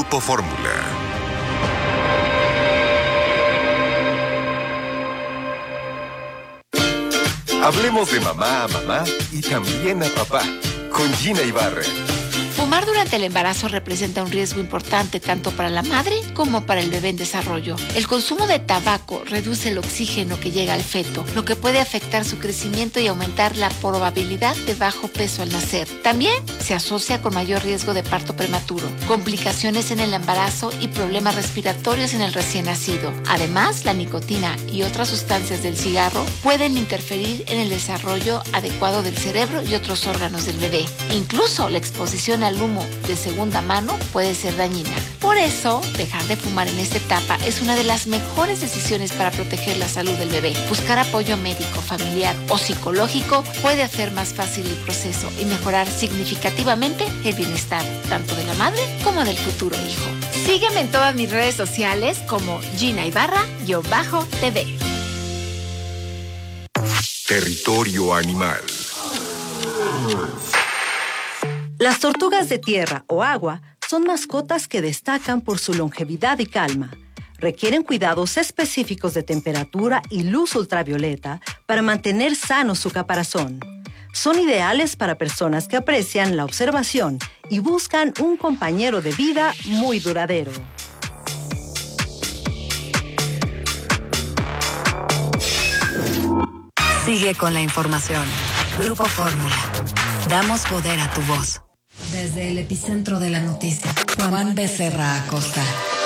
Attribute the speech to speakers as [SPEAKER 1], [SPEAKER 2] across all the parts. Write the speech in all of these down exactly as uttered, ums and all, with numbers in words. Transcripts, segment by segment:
[SPEAKER 1] Grupo Fórmula. Hablemos de mamá a mamá y también a papá, con Gina Ibarra.
[SPEAKER 2] Fumar durante el embarazo representa un riesgo importante tanto para la madre como para el bebé en desarrollo. El consumo de tabaco reduce el oxígeno que llega al feto, lo que puede afectar su crecimiento y aumentar la probabilidad de bajo peso al nacer. También se asocia con mayor riesgo de parto prematuro, complicaciones en el embarazo y problemas respiratorios en el recién nacido. Además, la nicotina y otras sustancias del cigarro pueden interferir en el desarrollo adecuado del cerebro y otros órganos del bebé. Incluso la exposición al humo de segunda mano puede ser dañina. Por eso, dejar de fumar en esta etapa es una de las mejores decisiones para proteger la salud del bebé. Buscar apoyo médico, familiar o psicológico puede hacer más fácil el proceso y mejorar significativamente el bienestar tanto de la madre como del futuro hijo. Sígueme en todas mis redes sociales como Gina Ibarra-T V.
[SPEAKER 1] Territorio animal.
[SPEAKER 3] Las tortugas de tierra o agua son mascotas que destacan por su longevidad y calma. Requieren cuidados específicos de temperatura y luz ultravioleta para mantener sano su caparazón. Son ideales para personas que aprecian la observación y buscan un compañero de vida muy duradero.
[SPEAKER 4] Sigue con la información. Grupo Fórmula. Damos poder a tu voz. Desde el epicentro de la noticia, Juan Becerra Acosta.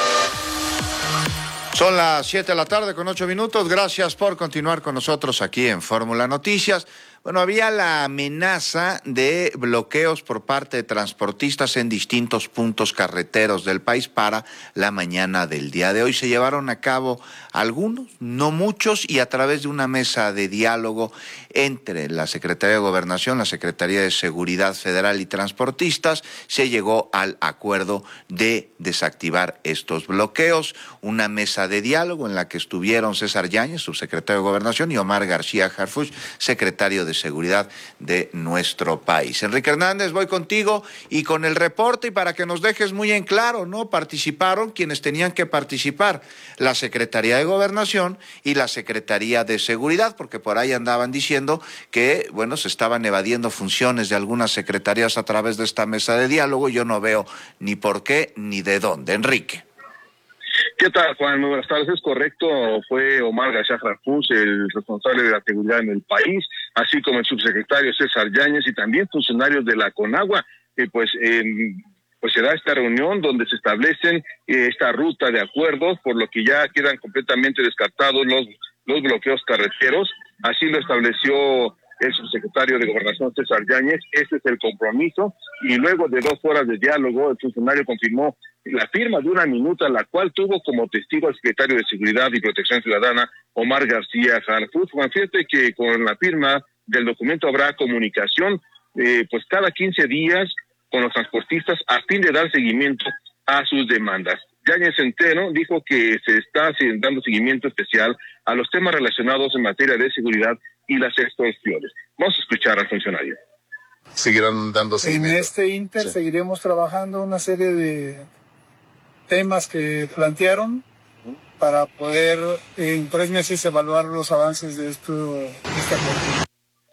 [SPEAKER 5] Son las siete de la tarde con ocho minutos. Gracias por continuar con nosotros aquí en Fórmula Noticias. Bueno, había la amenaza de bloqueos por parte de transportistas en distintos puntos carreteros del país para la mañana del día de hoy. Se llevaron a cabo algunos, no muchos, y a través de una mesa de diálogo entre la Secretaría de Gobernación, la Secretaría de Seguridad Federal y transportistas, se llegó al acuerdo de desactivar estos bloqueos. Una mesa de diálogo en la que estuvieron César Yáñez, subsecretario de Gobernación, y Omar García Harfuch, secretario de Seguridad de nuestro país. Enrique Hernández, voy contigo y con el reporte, y para que nos dejes muy en claro, ¿no? Participaron quienes tenían que participar, la Secretaría de Gobernación y la Secretaría de Seguridad, porque por ahí andaban diciendo que, bueno, se estaban evadiendo funciones de algunas secretarías a través de esta mesa de diálogo. Yo no veo ni por qué ni de dónde. Enrique.
[SPEAKER 6] ¿Qué tal, Juan? Muy buenas tardes. Es correcto, fue Omar García Harfuch el responsable de la seguridad en el país, así como el subsecretario César Yáñez y también funcionarios de la CONAGUA, que pues, eh, pues se da esta reunión donde se establecen eh, esta ruta de acuerdos, por lo que ya quedan completamente descartados los, los bloqueos carreteros. Así lo estableció el subsecretario de Gobernación César Yáñez. Ese es el compromiso, y luego de dos horas de diálogo, el funcionario confirmó la firma de una minuta, la cual tuvo como testigo al secretario de Seguridad y Protección Ciudadana, Omar García Harfuch. Fíjate que con la firma del documento habrá comunicación, eh, pues cada quince días con los transportistas a fin de dar seguimiento a sus demandas. Yáñez Centeno dijo que se está dando seguimiento especial a los temas relacionados en materia de seguridad y las extorsiones. Vamos a escuchar al funcionario.
[SPEAKER 7] Seguirán dando seguimiento.
[SPEAKER 8] En este inter sí. Seguiremos trabajando una serie de temas que plantearon para poder en tres meses evaluar los avances de esto, de esta acuerdo.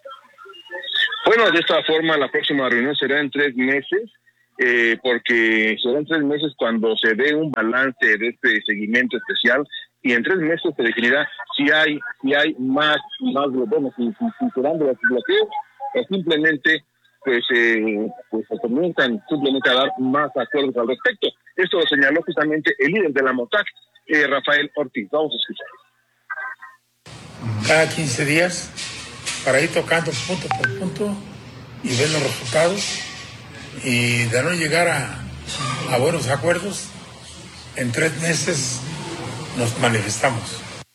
[SPEAKER 6] Bueno, de esta forma la próxima reunión será en tres meses, eh, porque será en tres meses cuando se dé un balance de este seguimiento especial, y en tres meses se definirá si hay si hay más, más bueno, si, si, si serán de los bloqueos o simplemente pues, eh, pues se comienzan simplemente a dar más acuerdos al respecto. Esto lo señaló justamente el líder de la MOTAC, eh, Rafael Ortiz. Vamos a escuchar.
[SPEAKER 8] Cada quince días, para ir tocando punto por punto y ver los resultados, y de no llegar a, a buenos acuerdos, en tres meses nos manifestamos.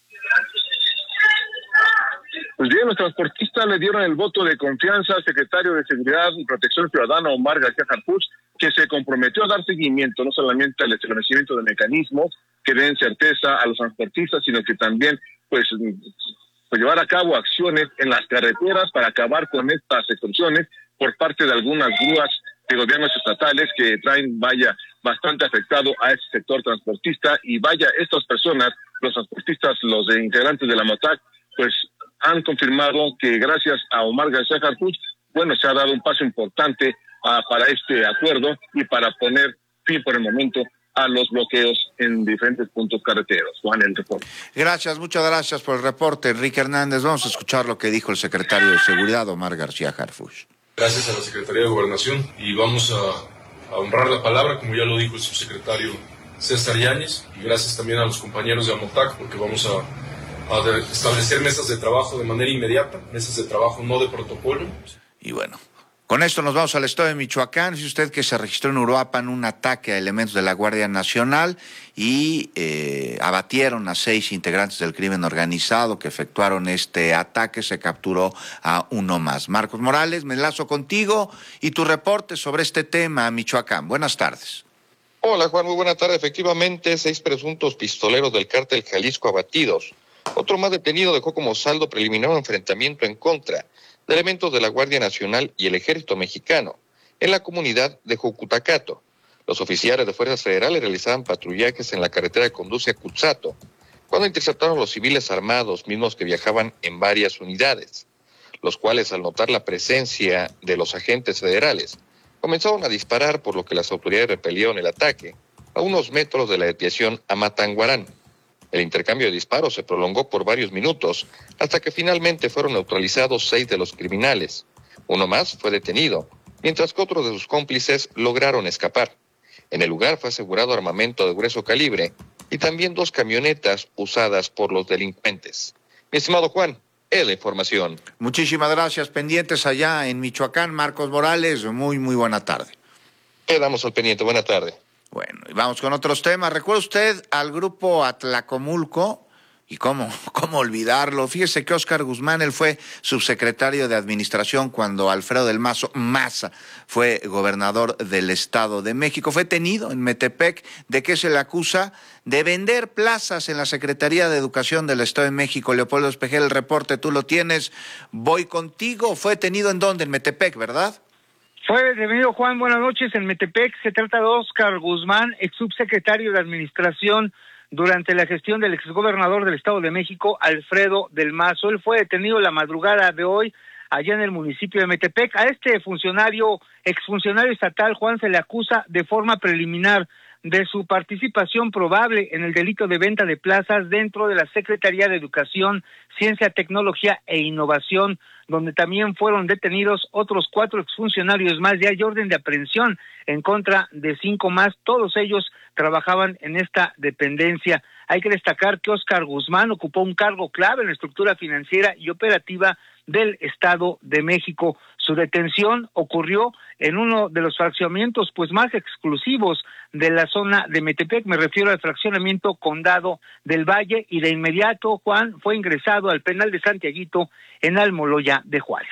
[SPEAKER 6] Pues bien, los transportistas le dieron el voto de confianza al secretario de Seguridad y Protección Ciudadana, Omar García Harfuch, que se comprometió a dar seguimiento no solamente al establecimiento de mecanismos que den certeza a los transportistas, sino que también pues, pues llevar a cabo acciones en las carreteras para acabar con estas extorsiones por parte de algunas grúas de gobiernos estatales que traen, vaya, bastante afectado a ese sector transportista. Y vaya, estas personas, los transportistas, los de integrantes de la MOTAC, pues han confirmado que gracias a Omar García Harfuch, bueno, se ha dado un paso importante uh, para este acuerdo y para poner fin por el momento a los bloqueos en diferentes puntos carreteros. Juan, el reporte.
[SPEAKER 5] Gracias, muchas gracias por el reporte, Enrique Hernández. Vamos a escuchar lo que dijo el secretario de Seguridad, Omar García Harfuch.
[SPEAKER 9] Gracias a la Secretaría de Gobernación y vamos a, a honrar la palabra, como ya lo dijo el subsecretario César Yáñez, y gracias también a los compañeros de AMOTAC, porque vamos a, a de, establecer mesas de trabajo de manera inmediata, mesas de trabajo no de protocolo.
[SPEAKER 5] Y bueno, con esto nos vamos al estado de Michoacán. Dice usted que se registró en Uruapan un ataque a elementos de la Guardia Nacional y eh, abatieron a seis integrantes del crimen organizado que efectuaron este ataque. Se capturó a uno más. Marcos Morales, me enlazo contigo y tu reporte sobre este tema, Michoacán. Buenas tardes.
[SPEAKER 10] Hola Juan, muy buena tarde. Efectivamente, seis presuntos pistoleros del cártel Jalisco abatidos. Otro más detenido dejó como saldo preliminar un enfrentamiento en contra de elementos de la Guardia Nacional y el Ejército Mexicano en la comunidad de Jucutacato. Los oficiales de fuerzas federales realizaban patrullajes en la carretera que conduce a Cuxato, cuando interceptaron a los civiles armados mismos que viajaban en varias unidades, los cuales al notar la presencia de los agentes federales comenzaron a disparar, por lo que las autoridades repelieron el ataque a unos metros de la desviación a Matanguarán. El intercambio de disparos se prolongó por varios minutos hasta que finalmente fueron neutralizados seis de los criminales. Uno más fue detenido, mientras que otros de sus cómplices lograron escapar. En el lugar fue asegurado armamento de grueso calibre y también dos camionetas usadas por los delincuentes. Mi estimado Juan, es la información.
[SPEAKER 5] Muchísimas gracias. Pendientes allá en Michoacán, Marcos Morales. Muy, muy buena tarde.
[SPEAKER 10] Quedamos al pendiente. Buena tarde.
[SPEAKER 5] Bueno, y vamos con otros temas. ¿Recuerda usted al grupo Atlacomulco? ¿Y cómo, cómo olvidarlo? Fíjese que Óscar Guzmán, él fue subsecretario de Administración cuando Alfredo del Mazo Maza fue gobernador del Estado de México. Fue detenido en Metepec. ¿De qué se le acusa? De vender plazas en la Secretaría de Educación del Estado de México. Leopoldo Espejel, el reporte tú lo tienes. Voy contigo. ¿Fue detenido en dónde? En Metepec, ¿verdad?
[SPEAKER 11] Fue detenido, Juan, buenas noches, en Metepec. Se trata de Óscar Guzmán, ex subsecretario de Administración durante la gestión del exgobernador del Estado de México, Alfredo del Mazo. Él fue detenido la madrugada de hoy allá en el municipio de Metepec. A este funcionario, exfuncionario estatal, Juan, se le acusa de forma preliminar de su participación probable en el delito de venta de plazas dentro de la Secretaría de Educación, Ciencia, Tecnología e Innovación, donde también fueron detenidos otros cuatro exfuncionarios más. Ya hay orden de aprehensión en contra de cinco más. Todos ellos trabajaban en esta dependencia. Hay que destacar que Óscar Guzmán ocupó un cargo clave en la estructura financiera y operativa del Estado de México. Su detención ocurrió en uno de los fraccionamientos pues más exclusivos de la zona de Metepec. Me refiero al fraccionamiento Condado del Valle, y de inmediato, Juan, fue ingresado al penal de Santiaguito en Almoloya de Juárez.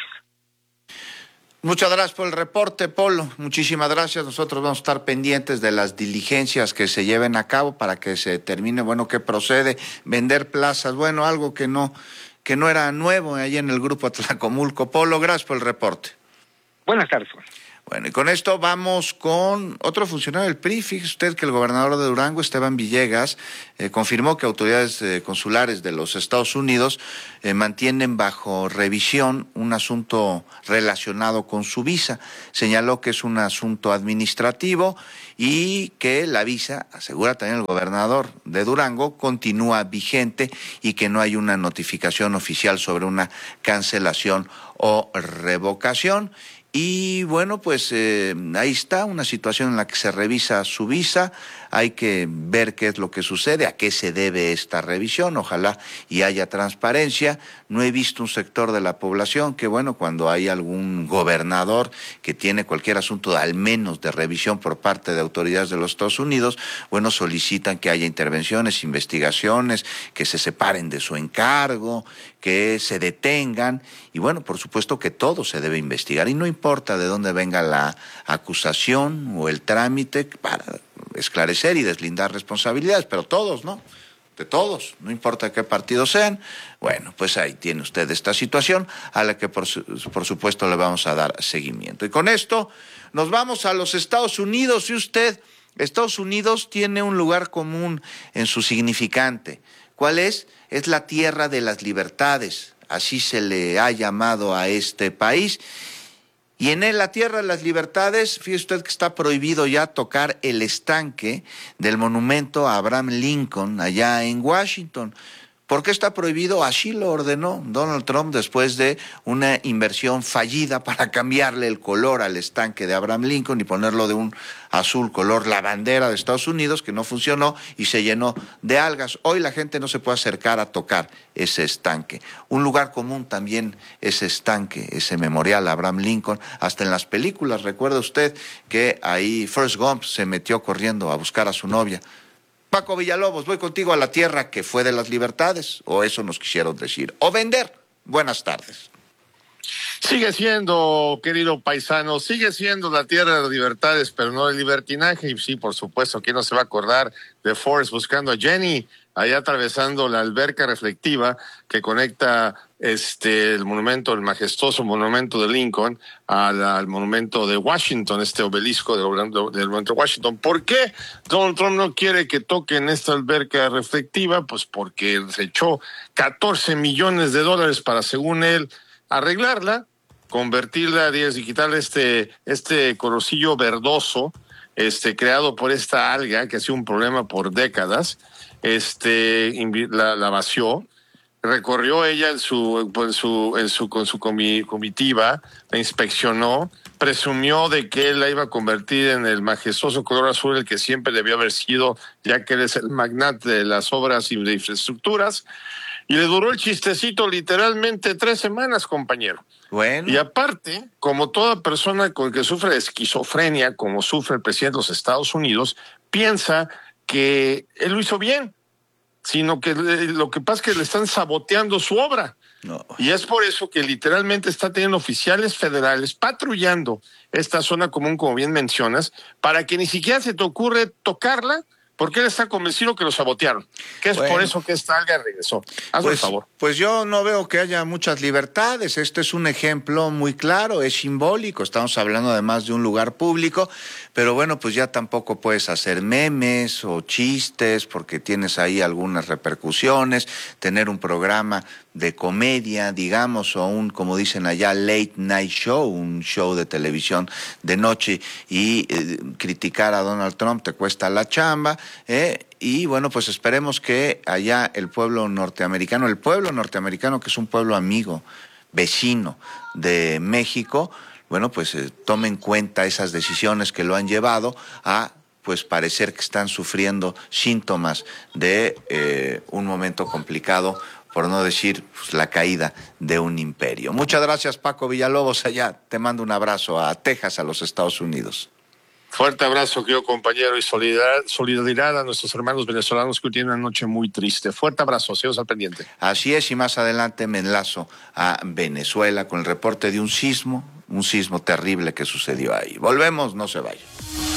[SPEAKER 5] Muchas gracias por el reporte, Polo. Muchísimas gracias. Nosotros vamos a estar pendientes de las diligencias que se lleven a cabo para que se determine, bueno, qué procede. Vender plazas, bueno, algo que no, que no era nuevo allí en el grupo Atlacomulco. Polo, gracias por el reporte.
[SPEAKER 11] Buenas tardes, Juan.
[SPEAKER 5] Bueno, y con esto vamos con otro funcionario del P R I. Fíjese usted que el gobernador de Durango, Esteban Villegas, eh, confirmó que autoridades eh, consulares de los Estados Unidos eh, mantienen bajo revisión un asunto relacionado con su visa. Señaló que es un asunto administrativo y que la visa, asegura también el gobernador de Durango, continúa vigente y que no hay una notificación oficial sobre una cancelación o revocación. Y bueno, pues eh, ahí está una situación en la que se revisa su visa. Hay que ver qué es lo que sucede, a qué se debe esta revisión. Ojalá y haya transparencia. No he visto un sector de la población que, bueno, cuando hay algún gobernador que tiene cualquier asunto, al menos de revisión por parte de autoridades de los Estados Unidos, bueno, solicitan que haya intervenciones, investigaciones, que se separen de su encargo, que se detengan. Y bueno, por supuesto que todo se debe investigar. Y no importa de dónde venga la acusación o el trámite para esclarecer y deslindar responsabilidades, pero todos, ¿no? De todos, no importa qué partido sean. Bueno, pues ahí tiene usted esta situación a la que por, su, por supuesto le vamos a dar seguimiento. Y con esto nos vamos a los Estados Unidos. Y usted Estados Unidos tiene un lugar común en su significante. ¿Cuál es? Es la tierra de las libertades, así se le ha llamado a este país. Y en él, la tierra de las libertades, fíjese usted que está prohibido ya tocar el estanque del monumento a Abraham Lincoln allá en Washington. ¿Por qué está prohibido? Así lo ordenó Donald Trump después de una inversión fallida para cambiarle el color al estanque de Abraham Lincoln y ponerlo de un azul color la bandera de Estados Unidos, que no funcionó y se llenó de algas. Hoy la gente no se puede acercar a tocar ese estanque. Un lugar común también ese estanque, ese memorial a Abraham Lincoln. Hasta en las películas, recuerda usted que ahí Forrest Gump se metió corriendo a buscar a su novia. Paco Villalobos, voy contigo a la tierra que fue de las libertades, o eso nos quisieron decir, o vender. Buenas tardes.
[SPEAKER 7] Sigue siendo, querido paisano, sigue siendo la tierra de las libertades, pero no del libertinaje. Y sí, por supuesto, ¿quién no se va a acordar de Forrest buscando a Jenny, allá atravesando la alberca reflectiva que conecta este el monumento, el majestuoso monumento de Lincoln al, al monumento de Washington, este obelisco del, del monumento de Washington? ¿Por qué Donald Trump no quiere que toquen esta alberca reflectiva? Pues porque se echó catorce millones de dólares para, según él, arreglarla, convertirla y quitarle este, este colorcillo verdoso, este, creado por esta alga que ha sido un problema por décadas. Este, la, la vació, recorrió ella en su, en su, en su, con su comi, comitiva, la inspeccionó, presumió de que él la iba a convertir en el majestuoso color azul, el que siempre debió haber sido, ya que él es el magnate de las obras y de infraestructuras, y le duró el chistecito literalmente tres semanas, compañero.
[SPEAKER 5] Bueno.
[SPEAKER 7] Y aparte, como toda persona con que sufre de esquizofrenia, como sufre el presidente de los Estados Unidos, piensa que él lo hizo bien, sino que lo que pasa es que le están saboteando su obra.
[SPEAKER 5] No.
[SPEAKER 7] Y es por eso que literalmente está teniendo oficiales federales patrullando esta zona común, como bien mencionas, para que ni siquiera se te ocurre tocarla, porque él está convencido que lo sabotearon. Que es
[SPEAKER 5] Bueno.
[SPEAKER 7] por eso que esta alga regresó. Hazme
[SPEAKER 5] Pues,
[SPEAKER 7] el favor.
[SPEAKER 5] pues yo no veo que haya muchas libertades. Este es un ejemplo muy claro, es simbólico. Estamos hablando además de un lugar público, pero bueno, pues ya tampoco puedes hacer memes o chistes porque tienes ahí algunas repercusiones, tener un programa de comedia, digamos, o un, como dicen allá, late night show, un show de televisión de noche y eh, criticar a Donald Trump te cuesta la chamba, eh, y bueno, pues esperemos que allá el pueblo norteamericano, el pueblo norteamericano que es un pueblo amigo, vecino de México, bueno, pues eh, tome en cuenta esas decisiones que lo han llevado a pues parecer que están sufriendo síntomas de eh, un momento complicado, por no decir pues, la caída de un imperio. Muchas gracias, Paco Villalobos, allá. Te mando un abrazo a Texas, a los Estados Unidos.
[SPEAKER 7] Fuerte abrazo, querido compañero, y solidaridad, solidaridad a nuestros hermanos venezolanos que tienen una noche muy triste. Fuerte abrazo, seguimos al pendiente.
[SPEAKER 5] Así es, y más adelante me enlazo a Venezuela con el reporte de un sismo, un sismo terrible que sucedió ahí. Volvemos, no se vayan.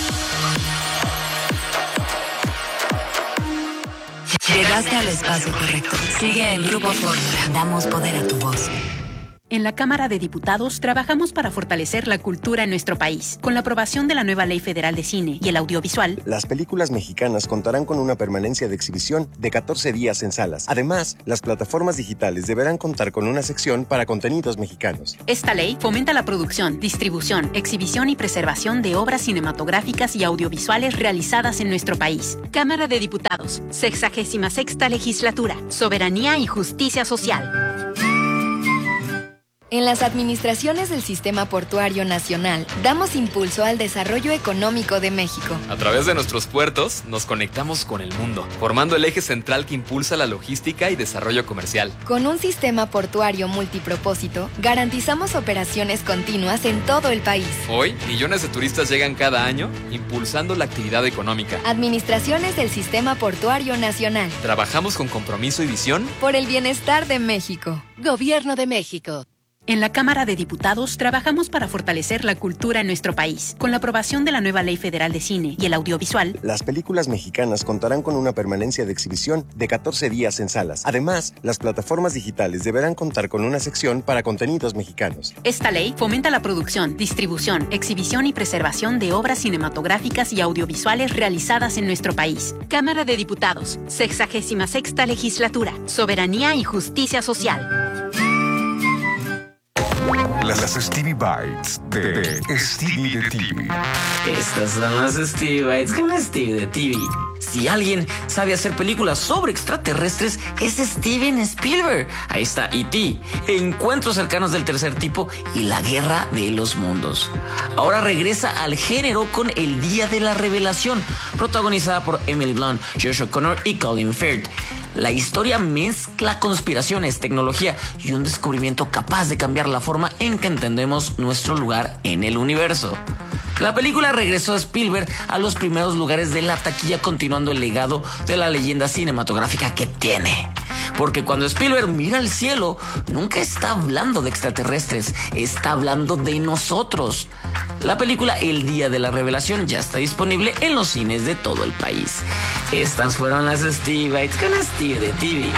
[SPEAKER 4] Llegaste al espacio correcto. Sigue en Grupo Fórmula. Damos poder a tu voz.
[SPEAKER 12] En la Cámara de Diputados trabajamos para fortalecer la cultura en nuestro país. Con la aprobación de la nueva Ley Federal de Cine y el Audiovisual,
[SPEAKER 13] las películas mexicanas contarán con una permanencia de exhibición de catorce días en salas. Además, las plataformas digitales deberán contar con una sección para contenidos mexicanos.
[SPEAKER 12] Esta ley fomenta la producción, distribución, exhibición y preservación de obras cinematográficas y audiovisuales realizadas en nuestro país. Cámara de Diputados, sexagésima sexta Legislatura, Soberanía y Justicia Social.
[SPEAKER 14] En las administraciones del Sistema Portuario Nacional, damos impulso al desarrollo económico de México.
[SPEAKER 15] A través de nuestros puertos, nos conectamos con el mundo, formando el eje central que impulsa la logística y desarrollo comercial.
[SPEAKER 14] Con un sistema portuario multipropósito, garantizamos operaciones continuas en todo el país.
[SPEAKER 15] Hoy, millones de turistas llegan cada año, impulsando la actividad económica.
[SPEAKER 14] Administraciones del Sistema Portuario Nacional.
[SPEAKER 15] Trabajamos con compromiso y visión
[SPEAKER 14] por el bienestar de México.
[SPEAKER 16] Gobierno de México.
[SPEAKER 12] En la Cámara de Diputados trabajamos para fortalecer la cultura en nuestro país. Con la aprobación de la nueva Ley Federal de Cine y el audiovisual,
[SPEAKER 13] las películas mexicanas contarán con una permanencia de exhibición de catorce días en salas. Además, las plataformas digitales deberán contar con una sección para contenidos mexicanos.
[SPEAKER 12] Esta ley fomenta la producción, distribución, exhibición y preservación de obras cinematográficas y audiovisuales realizadas en nuestro país. Cámara de Diputados, sexagésima sexta Legislatura, Soberanía y Justicia Social.
[SPEAKER 1] Las Stevie Bites de, de Stevie de T V.
[SPEAKER 16] Estas son las Stevie Bites con Stevie de T V. Si alguien sabe hacer películas sobre extraterrestres, es Steven Spielberg. Ahí está E T, Encuentros cercanos del tercer tipo y La guerra de los mundos. Ahora regresa al género con El día de la revelación, protagonizada por Emily Blunt, Josh O'Connor y Colin Firth. La historia mezcla conspiraciones, tecnología y un descubrimiento capaz de cambiar la forma en que entendemos nuestro lugar en el universo. La película regresó a Spielberg a los primeros lugares de la taquilla, continuando el legado de la leyenda cinematográfica que tiene. Porque cuando Spielberg mira al cielo, nunca está hablando de extraterrestres, está hablando de nosotros. La película El día de la revelación ya está disponible en los cines de todo el país. Estas fueron las Stevie Bites con Stevie de T V.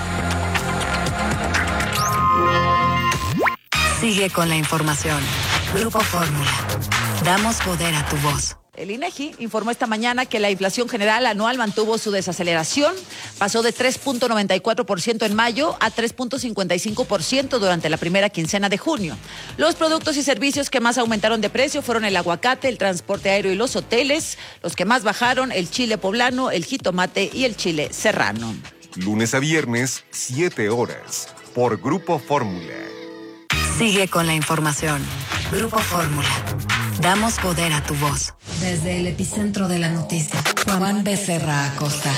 [SPEAKER 4] Sigue con la información. Grupo Fórmula. Damos poder a tu voz.
[SPEAKER 17] El INEGI informó esta mañana que la inflación general anual mantuvo su desaceleración, pasó de tres punto noventa y cuatro por ciento en mayo a tres punto cincuenta y cinco por ciento durante la primera quincena de junio. Los productos y servicios que más aumentaron de precio fueron el aguacate, el transporte aéreo y los hoteles. Los que más bajaron, el chile poblano, el jitomate y el chile serrano.
[SPEAKER 1] Lunes a viernes, siete horas, por Grupo Fórmula.
[SPEAKER 4] Sigue con la información. Grupo Fórmula. Damos poder a tu voz. Desde el epicentro de la noticia, Juan Becerra Acosta.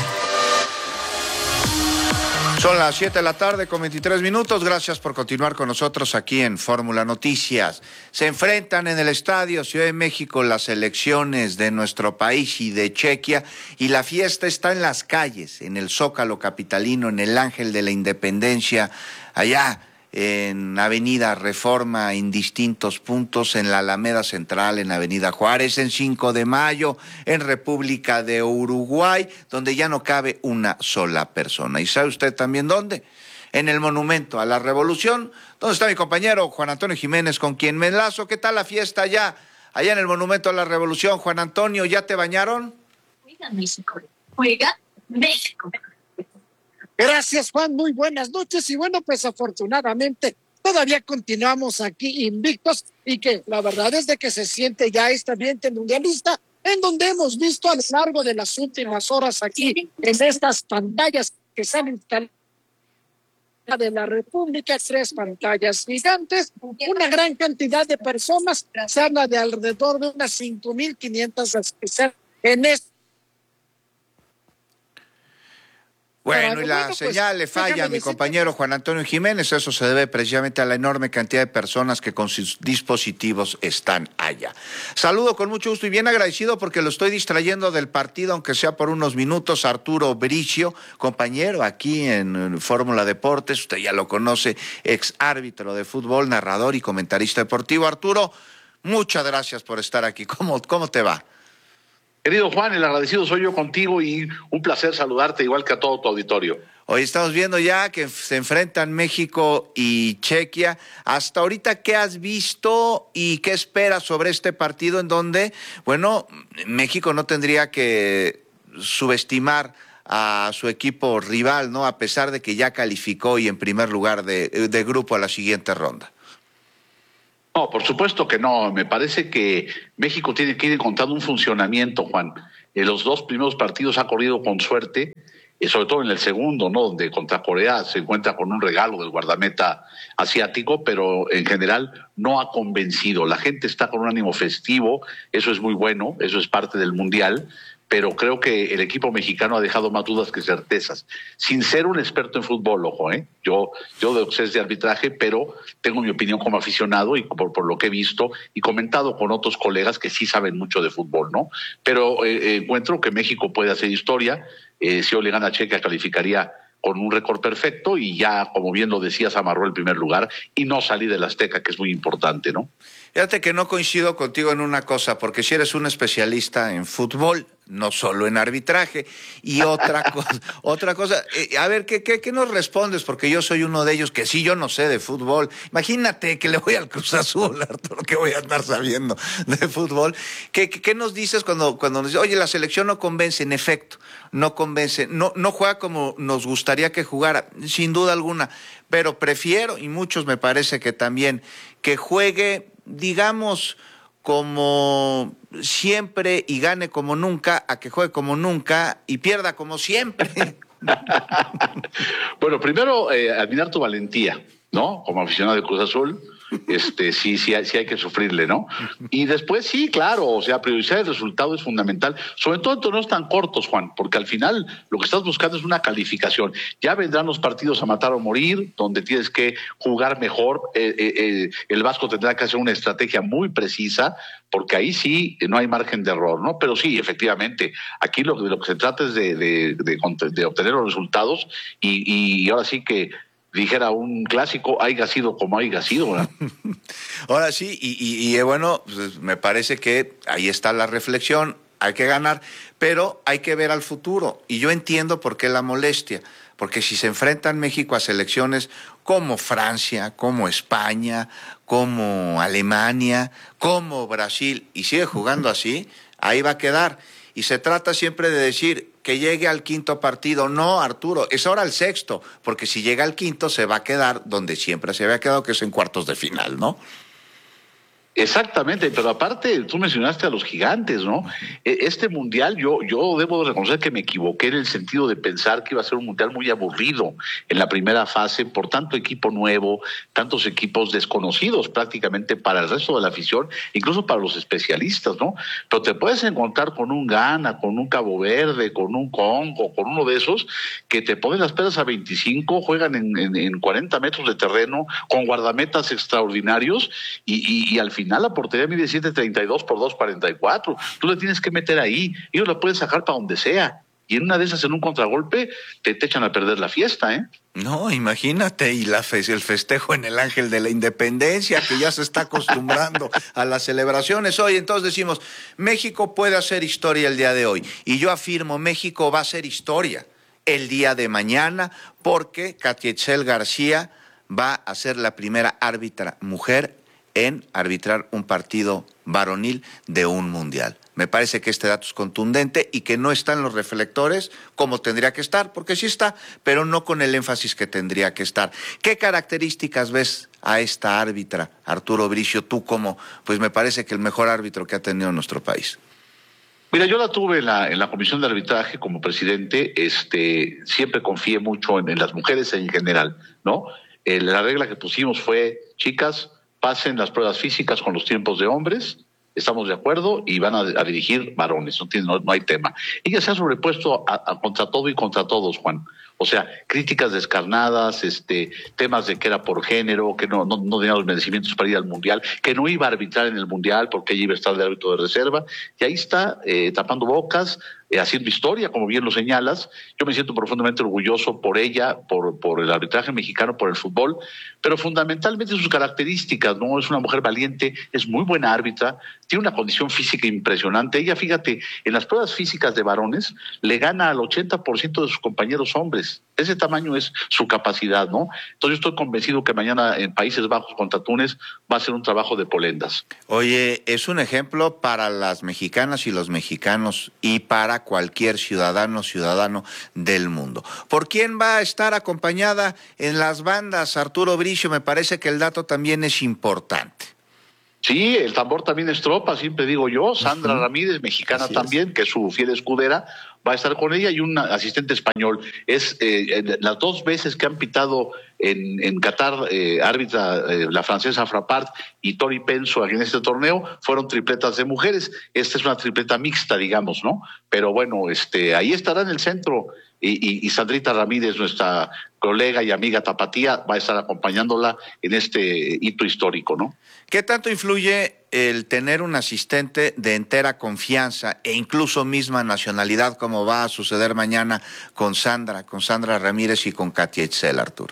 [SPEAKER 5] Son las siete de la tarde con veintitrés minutos. Gracias por continuar con nosotros aquí en Fórmula Noticias. Se enfrentan en el Estadio Ciudad de México las selecciones de nuestro país y de Chequia, y la fiesta está en las calles, en el Zócalo capitalino, en el Ángel de la Independencia, allá en Avenida Reforma, en distintos puntos, en la Alameda Central, en Avenida Juárez, en cinco de mayo, en República de Uruguay, donde ya no cabe una sola persona. ¿Y sabe usted también dónde? En el Monumento a la Revolución, donde está mi compañero Juan Antonio Jiménez, con quien me enlazo. ¿Qué tal la fiesta allá, allá en el Monumento a la Revolución? Juan Antonio, ¿ya te bañaron?
[SPEAKER 18] Juega México, juega México.
[SPEAKER 19] Gracias, Juan. Muy buenas noches. Y bueno, pues afortunadamente todavía continuamos aquí invictos, y que la verdad es de que se siente ya este ambiente mundialista, en donde hemos visto a lo largo de las últimas horas aquí en estas pantallas que se han instalado de la República, tres pantallas gigantes, una gran cantidad de personas. Se habla de alrededor de unas cinco mil quinientas en este.
[SPEAKER 5] Bueno, y la señal le falla a mi compañero Juan Antonio Jiménez. Eso se debe precisamente a la enorme cantidad de personas que con sus dispositivos están allá. Saludo con mucho gusto y bien agradecido, porque lo estoy distrayendo del partido, aunque sea por unos minutos, Arturo Bricio, compañero aquí en Fórmula Deportes. Usted ya lo conoce, ex árbitro de fútbol, narrador y comentarista deportivo. Arturo, muchas gracias por estar aquí. ¿Cómo, cómo te va?
[SPEAKER 20] Querido Juan, el agradecido soy yo contigo, y un placer saludarte igual que a todo tu auditorio.
[SPEAKER 5] Hoy estamos viendo ya que se enfrentan México y Chequia. Hasta ahorita, ¿qué has visto y qué esperas sobre este partido, en donde, bueno, México no tendría que subestimar a su equipo rival, ¿no? A pesar de que ya calificó y en primer lugar de, de grupo a la siguiente ronda.
[SPEAKER 20] No, por supuesto que no. Me parece que México tiene que ir encontrando un funcionamiento, Juan. En los dos primeros partidos ha corrido con suerte, y sobre todo en el segundo, ¿no? Donde contra Corea se encuentra con un regalo del guardameta asiático, pero en general no ha convencido. La gente está con un ánimo festivo, eso es muy bueno, eso es parte del Mundial, pero creo que el equipo mexicano ha dejado más dudas que certezas. Sin ser un experto en fútbol, ojo, ¿eh? Yo, yo de sé de arbitraje, pero tengo mi opinión como aficionado y por, por lo que he visto y comentado con otros colegas que sí saben mucho de fútbol, ¿no? Pero eh, encuentro que México puede hacer historia. Eh, si hoy le gana a Chequia, calificaría con un récord perfecto y ya, como bien lo decías, amarró el primer lugar y no salí del Azteca, que es muy importante, ¿no?
[SPEAKER 5] Fíjate que no coincido contigo en una cosa, porque si eres un especialista en fútbol, no solo en arbitraje, y otra cosa, otra cosa, eh, a ver, ¿qué, qué, ¿qué nos respondes? Porque yo soy uno de ellos que sí, yo no sé de fútbol. Imagínate que le voy al Cruz Azul, Arturo, que voy a andar sabiendo de fútbol. ¿Qué, qué, qué nos dices cuando, cuando nos dices, oye, la selección no convence? En efecto, no convence, no, no juega como nos gustaría que jugara, sin duda alguna, pero prefiero, y muchos me parece que también, que juegue, digamos, como siempre y gane como nunca, a que juegue como nunca y pierda como siempre.
[SPEAKER 20] Bueno, primero, eh, admirar tu valentía, ¿no? Como aficionado de Cruz Azul, este, sí, sí, sí hay que sufrirle, ¿no? Y después, sí, claro, o sea, priorizar el resultado es fundamental, sobre todo en torneos tan cortos, Juan, porque al final lo que estás buscando es una calificación. Ya vendrán los partidos a matar o morir, donde tienes que jugar mejor, eh, eh, eh, el Vasco tendrá que hacer una estrategia muy precisa, porque ahí sí no hay margen de error, ¿no? Pero sí, efectivamente, aquí lo, de lo que se trata es de, de, de, de obtener los resultados y, y ahora sí que dijera un clásico, haya sido como haya sido, ¿verdad?
[SPEAKER 5] Ahora sí, y, y, y bueno, pues me parece que ahí está la reflexión, hay que ganar, pero hay que ver al futuro, y yo entiendo por qué la molestia, porque si se enfrentan México a selecciones como Francia, como España, como Alemania, como Brasil, y sigue jugando así, ahí va a quedar, y se trata siempre de decir que llegue al quinto partido. No, Arturo, es ahora el sexto, porque si llega al quinto se va a quedar donde siempre se había quedado, que es en cuartos de final, ¿no?
[SPEAKER 20] Exactamente, pero aparte tú mencionaste a los gigantes, ¿no? Este mundial, yo, yo debo reconocer que me equivoqué en el sentido de pensar que iba a ser un mundial muy aburrido en la primera fase por tanto equipo nuevo, tantos equipos desconocidos prácticamente para el resto de la afición, incluso para los especialistas, ¿no? Pero te puedes encontrar con un Ghana, con un Cabo Verde, con un Congo, con uno de esos que te ponen las peras a veinticinco, juegan en, en, en cuarenta metros de terreno, con guardametas extraordinarios y, y, y al final la portería mide siete treinta y dos por dos cuarenta y cuatro. Tú la tienes que meter ahí. Ellos la pueden sacar para donde sea. Y en una de esas, en un contragolpe, te, te echan a perder la fiesta, ¿eh?
[SPEAKER 5] No, imagínate, y la fe, el festejo en el Ángel de la Independencia, que ya se está acostumbrando a las celebraciones. Hoy entonces decimos, México puede hacer historia el día de hoy. Y yo afirmo, México va a hacer historia el día de mañana, porque Katia Itzel García va a ser la primera árbitra mujer en arbitrar un partido varonil de un mundial. Me parece que este dato es contundente y que no está en los reflectores como tendría que estar, porque sí está, pero no con el énfasis que tendría que estar. ¿Qué características ves a esta árbitra, Arturo Bricio, tú como, pues me parece que el mejor árbitro que ha tenido nuestro país?
[SPEAKER 20] Mira, yo la tuve en la, en la comisión de arbitraje como presidente, este, siempre confié mucho en, en las mujeres en general, ¿no? Eh, la regla que pusimos fue, chicas, pasen las pruebas físicas con los tiempos de hombres, estamos de acuerdo, y van a, a dirigir varones, no, tiene, no, no hay tema. Ella se ha sobrepuesto a, a contra todo y contra todos, Juan. O sea, críticas descarnadas, este, temas de que era por género, que no, no, no tenía los merecimientos para ir al Mundial, que no iba a arbitrar en el Mundial porque ella iba a estar de árbitro de reserva, y ahí está, eh, tapando bocas, eh, haciendo historia, como bien lo señalas. Yo me siento profundamente orgulloso por ella, por, por el arbitraje mexicano, por el fútbol, pero fundamentalmente sus características, ¿no? Es una mujer valiente, es muy buena árbitra, tiene una condición física impresionante. Ella, fíjate, en las pruebas físicas de varones le gana al ochenta por ciento de sus compañeros hombres. Ese tamaño es su capacidad, ¿no? Entonces yo estoy convencido que mañana en Países Bajos contra Túnez va a ser un trabajo de polendas.
[SPEAKER 5] Oye, es un ejemplo para las mexicanas y los mexicanos y para cualquier ciudadano, ciudadano del mundo. ¿Por quién va a estar acompañada en las bandas, Arturo Bricio? Me parece que el dato también es importante.
[SPEAKER 20] Sí, el tambor también es tropa, siempre digo yo. Sandra uh-huh. Ramírez, mexicana Así también, es. que es su fiel escudera, va a estar con ella, y un asistente español. Es eh, las dos veces que han pitado en, en Qatar, eh, árbitra eh, la francesa Frappart y Tori Penso aquí en este torneo, fueron tripletas de mujeres. Esta es una tripleta mixta, digamos, ¿no? Pero bueno, este, ahí estará en el centro. Y, y, y Sandrita Ramírez, nuestra colega y amiga tapatía, va a estar acompañándola en este hito histórico, ¿no?
[SPEAKER 5] ¿Qué tanto influye el tener un asistente de entera confianza e incluso misma nacionalidad, como va a suceder mañana con Sandra, con Sandra Ramírez y con Katia Itzel, Arturo?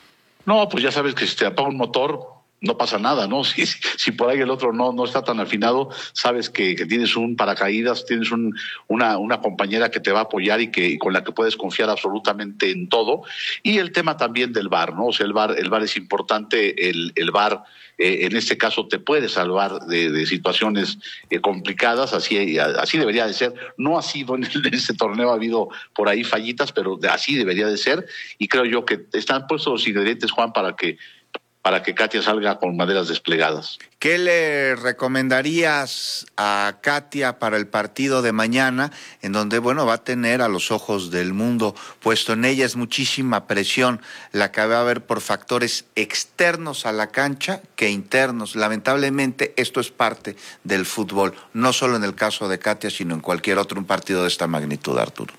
[SPEAKER 20] No, pues ya sabes que si te apaga un motor, no pasa nada, ¿no? Si, si por ahí el otro no, no está tan afinado, sabes que, que tienes un paracaídas, tienes un, una, una compañera que te va a apoyar y que y con la que puedes confiar absolutamente en todo. Y el tema también del V A R, ¿no? O sea, el V A R, el V A R es importante, el, el V A R eh, en este caso te puede salvar de, de situaciones eh, complicadas, así, así debería de ser. No ha sido en, el, en este torneo, ha habido por ahí fallitas, pero así debería de ser. Y creo yo que están puestos los ingredientes, Juan, para que para que Katia salga con maderas desplegadas.
[SPEAKER 5] ¿Qué le recomendarías a Katia para el partido de mañana, en donde, bueno, va a tener a los ojos del mundo puesto en ella? Es muchísima presión la que va a haber por factores externos a la cancha que internos. Lamentablemente, esto es parte del fútbol, no solo en el caso de Katia, sino en cualquier otro un partido de esta magnitud, Arturo.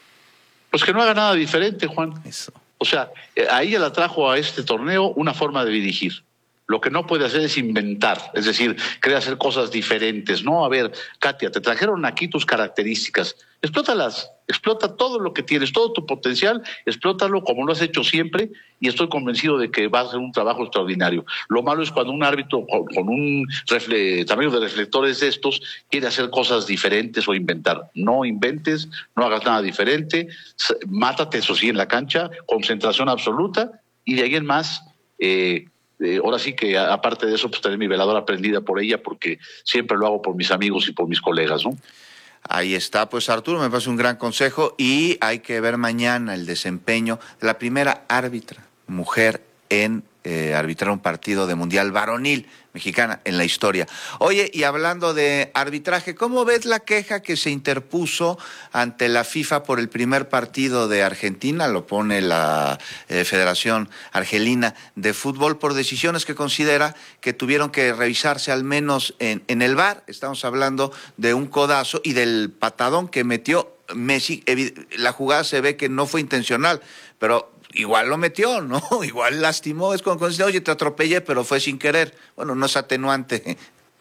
[SPEAKER 20] Pues que no haga nada diferente, Juan.
[SPEAKER 5] Eso.
[SPEAKER 20] O sea, a ella la trajo a este torneo una forma de dirigir. Lo que no puede hacer es inventar, es decir, querer hacer cosas diferentes. No, a ver, Katia, te trajeron aquí tus características. Explótalas, explota todo lo que tienes, todo tu potencial, explótalo como lo has hecho siempre y estoy convencido de que va a ser un trabajo extraordinario. Lo malo es cuando un árbitro con, con un refle, tamaño de reflectores de estos quiere hacer cosas diferentes o inventar. No inventes, no hagas nada diferente, mátate, eso sí, en la cancha, concentración absoluta y de ahí en más... Eh, Eh, ahora sí que aparte de eso, pues tener mi veladora prendida por ella, porque siempre lo hago por mis amigos y por mis colegas, ¿no?
[SPEAKER 5] Ahí está, pues Arturo, me parece un gran consejo y hay que ver mañana el desempeño de la primera árbitra mujer en eh, arbitrar un partido de mundial varonil mexicana en la historia. Oye, y hablando de arbitraje, ¿cómo ves la queja que se interpuso ante la FIFA por el primer partido de Argentina? Lo pone la eh, Federación Argelina de Fútbol por decisiones que considera que tuvieron que revisarse al menos en, en el V A R. Estamos hablando de un codazo y del patadón que metió Messi. La jugada se ve que no fue intencional, pero igual lo metió, ¿no? Igual lastimó. Es como cuando dice, oye, te atropellé, pero fue sin querer. Bueno, no es atenuante.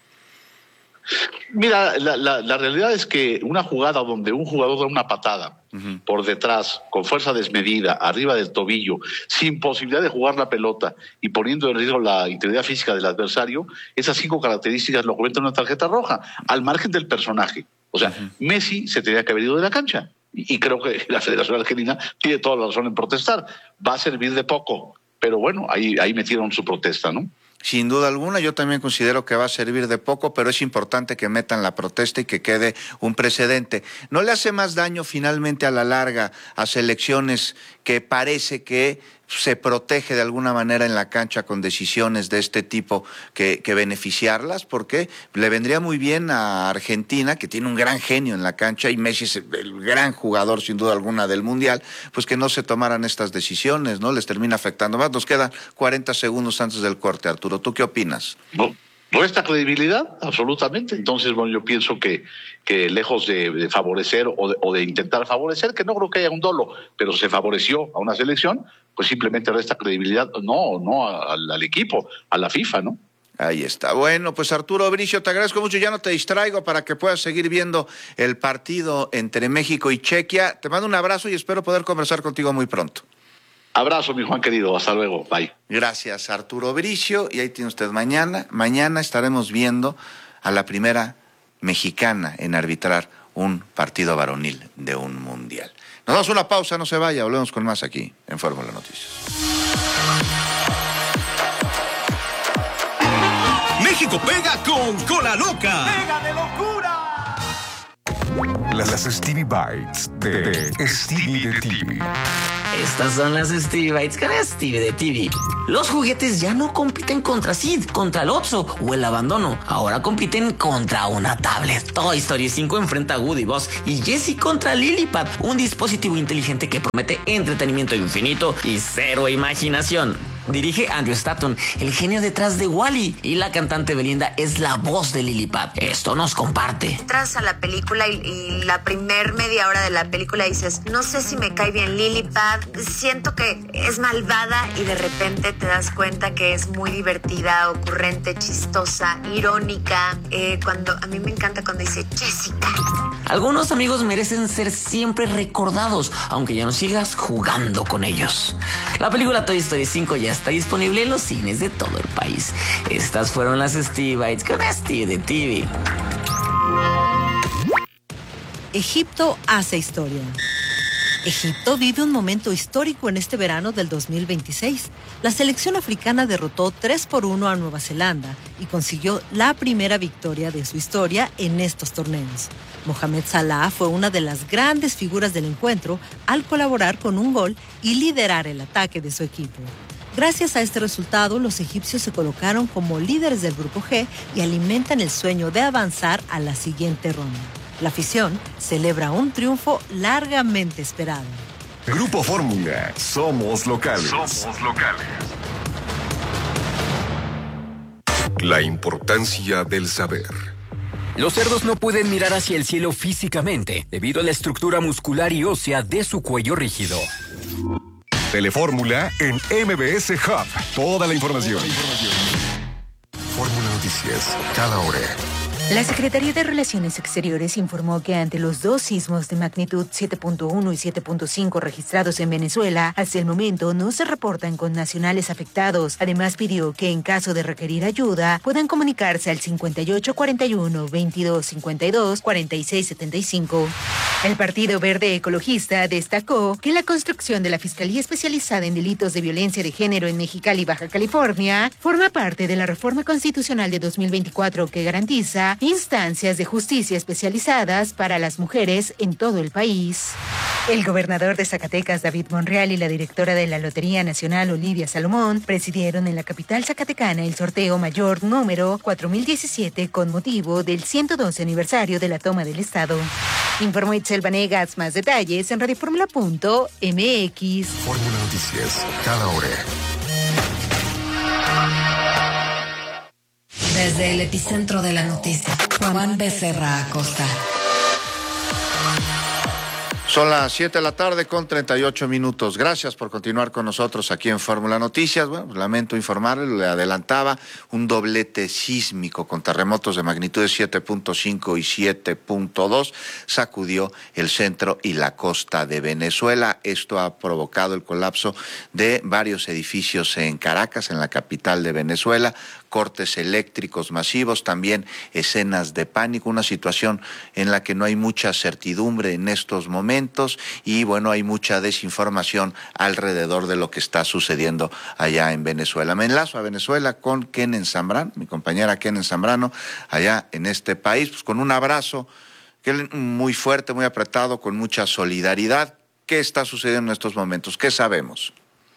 [SPEAKER 20] Mira, la, la, la realidad es que una jugada donde un jugador da una patada uh-huh. por detrás, con fuerza desmedida, arriba del tobillo, sin posibilidad de jugar la pelota y poniendo en riesgo la integridad física del adversario, esas cinco características lo comentan en una tarjeta roja, al margen del personaje. O sea, uh-huh. Messi se tenía que haber ido de la cancha. Y creo que la Federación Argentina tiene toda la razón en protestar. Va a servir de poco, pero bueno, ahí, ahí metieron su protesta, ¿no?
[SPEAKER 5] Sin duda alguna, yo también considero que va a servir de poco, pero es importante que metan la protesta y que quede un precedente. ¿No le hace más daño finalmente a la larga a selecciones que parece que se protege de alguna manera en la cancha con decisiones de este tipo que, que beneficiarlas? Porque le vendría muy bien a Argentina, que tiene un gran genio en la cancha, y Messi es el gran jugador sin duda alguna del Mundial, pues que no se tomaran estas decisiones, ¿no? Les termina afectando más. Nos quedan cuarenta segundos antes del corte, Arturo. ¿Tú qué opinas?
[SPEAKER 20] No. Resta credibilidad, absolutamente. Entonces, bueno, yo pienso que, que lejos de, de favorecer o de, o de intentar favorecer, que no creo que haya un dolo, pero se favoreció a una selección, pues simplemente resta credibilidad, no, no al, al equipo, a la FIFA, ¿no?
[SPEAKER 5] Ahí está. Bueno, pues Arturo Bricio, te agradezco mucho, ya no te distraigo para que puedas seguir viendo el partido entre México y Chequia. Te mando un abrazo y espero poder conversar contigo muy pronto.
[SPEAKER 20] Abrazo, mi Juan querido. Hasta luego. Bye.
[SPEAKER 5] Gracias, Arturo Bricio. Y ahí tiene usted mañana. Mañana estaremos viendo a la primera mexicana en arbitrar un partido varonil de un mundial. Nos damos una pausa, no se vaya. Volvemos con más aquí en Fórmula Noticias.
[SPEAKER 21] México pega con Cola Loca.
[SPEAKER 22] ¡Pega de locura!
[SPEAKER 1] Las, las Stevie Bites de, de Stevie de T V.
[SPEAKER 16] Estas son las Stevie Bites con Stevie de T V. Los juguetes ya no compiten contra Sid, contra el Oxxo o el abandono. Ahora compiten contra una tablet. Toy Story cinco enfrenta a Woody, Buzz y Jessie contra Lilipad, un dispositivo inteligente que promete entretenimiento infinito y cero imaginación. Dirige Andrew Stanton, el genio detrás de Wall-E, y la cantante Belinda es la voz de Lily Pad. Esto nos comparte.
[SPEAKER 2] Entras a la película y, y la primer media hora de la película dices, no sé si me cae bien Lily Pad, siento que es malvada, y de repente te das cuenta que es muy divertida, ocurrente, chistosa, irónica. Eh, cuando a mí me encanta cuando dice Jessica.
[SPEAKER 16] Algunos amigos merecen ser siempre recordados, aunque ya no sigas jugando con ellos. La película Toy Story cinco ya está disponible en los cines de todo el país. Estas fueron las Steve Bites con Steve de T V.
[SPEAKER 3] Egipto hace historia. Egipto vive un momento histórico en este verano del dos mil veintiséis. La selección africana derrotó tres por uno a Nueva Zelanda y consiguió la primera victoria de su historia en estos torneos. Mohamed Salah fue una de las grandes figuras del encuentro al colaborar con un gol y liderar el ataque de su equipo. Gracias a este resultado, los egipcios se colocaron como líderes del Grupo G y alimentan el sueño de avanzar a la siguiente ronda. La afición celebra un triunfo largamente esperado.
[SPEAKER 1] Grupo Fórmula. Somos locales.
[SPEAKER 21] Somos locales.
[SPEAKER 1] La importancia del saber.
[SPEAKER 22] Los cerdos no pueden mirar hacia el cielo físicamente debido a la estructura muscular y ósea de su cuello rígido.
[SPEAKER 1] Telefórmula en M B S Hub. Toda la información. Fórmula Noticias. Cada hora.
[SPEAKER 23] La Secretaría de Relaciones Exteriores informó que ante los dos sismos de magnitud siete punto uno y siete punto cinco registrados en Venezuela, hasta el momento no se reportan connacionales afectados. Además, pidió que en caso de requerir ayuda, puedan comunicarse al cincuenta y ocho cuarenta y uno, veintidós cincuenta y dos, cuarenta y seis setenta y cinco. El Partido Verde Ecologista destacó que la construcción de la Fiscalía Especializada en Delitos de Violencia de Género en Mexicali, Baja California, forma parte de la reforma constitucional de dos mil veinticuatro que garantiza instancias de justicia especializadas para las mujeres en todo el país. El gobernador de Zacatecas, David Monreal, y la directora de la Lotería Nacional, Olivia Salomón, presidieron en la capital zacatecana el sorteo mayor número cuatro mil diecisiete con motivo del ciento doce aniversario de la toma del Estado. Informó Itzel Vanegas. Más detalles en radioformula punto m x.
[SPEAKER 1] Fórmula Noticias. Cada hora.
[SPEAKER 4] Desde el epicentro de la noticia, Juan Becerra Acosta.
[SPEAKER 5] Son las siete de la tarde con treinta y ocho minutos. Gracias por continuar con nosotros aquí en Fórmula Noticias. Bueno, lamento informarle, le adelantaba un doblete sísmico con terremotos de magnitudes siete punto cinco y siete punto dos sacudió el centro y la costa de Venezuela. Esto ha provocado el colapso de varios edificios en Caracas, en la capital de Venezuela, cortes eléctricos masivos, también escenas de pánico, una situación en la que no hay mucha certidumbre en estos momentos y bueno, hay mucha desinformación alrededor de lo que está sucediendo allá en Venezuela. Me enlazo a Venezuela con Kenen Zambrano, mi compañera Kenen Zambrano, allá en este país, pues con un abrazo muy fuerte, muy apretado, con mucha solidaridad. ¿Qué está sucediendo en estos momentos? ¿Qué sabemos?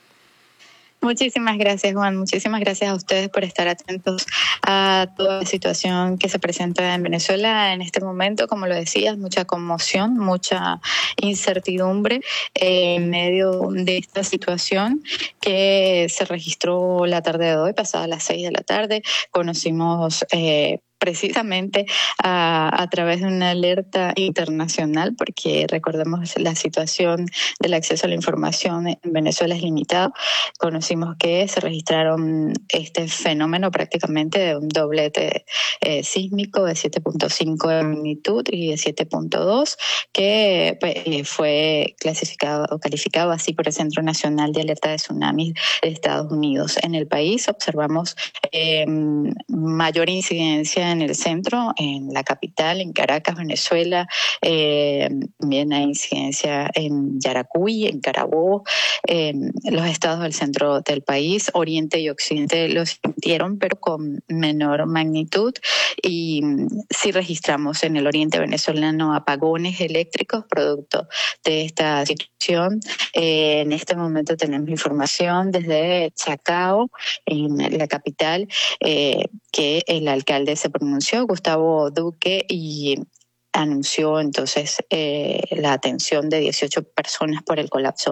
[SPEAKER 24] Muchísimas gracias, Juan. Muchísimas gracias a ustedes por estar atentos a toda la situación que se presenta en Venezuela en este momento. Como lo decías, mucha conmoción, mucha incertidumbre en medio de esta situación que se registró la tarde de hoy, pasada las seis de la tarde. Conocimos eh, precisamente a, a través de una alerta internacional, porque recordemos la situación del acceso a la información en Venezuela es limitado. Conocimos que se registraron este fenómeno prácticamente de un doblete eh, sísmico de siete punto cinco de magnitud y de siete punto dos, que eh, fue clasificado o calificado así por el Centro Nacional de Alerta de Tsunamis de Estados Unidos. En el país observamos eh, mayor incidencia en el centro, en la capital, en Caracas, Venezuela. Eh, también hay incidencia en Yaracuy, en Carabobo, en los estados del centro del país. Oriente y Occidente lo sintieron, pero con menor magnitud. Y sí registramos en el oriente venezolano apagones eléctricos producto de esta situación. Eh, en este momento tenemos información desde Chacao, en la capital, eh, que el alcalde se pronunció, Gustavo Duque, y anunció entonces eh, la atención de dieciocho personas por el colapso